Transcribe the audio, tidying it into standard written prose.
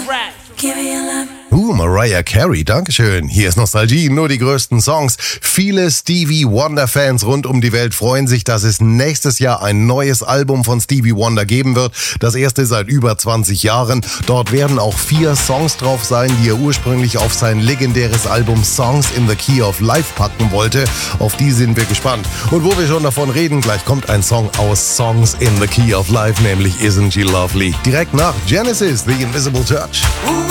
Mariah Carey, dankeschön. Hier ist Nostalgie, nur die größten Songs. Viele Stevie Wonder-Fans rund um die Welt freuen sich, dass es nächstes Jahr ein neues Album von Stevie Wonder geben wird. Das erste seit über 20 Jahren. Dort werden auch 4 Songs drauf sein, die er ursprünglich auf sein legendäres Album Songs in the Key of Life packen wollte. Auf die sind wir gespannt. Und wo wir schon davon reden, gleich kommt ein Song aus Songs in the Key of Life, nämlich Isn't She Lovely? Direkt nach Genesis, The Invisible Touch.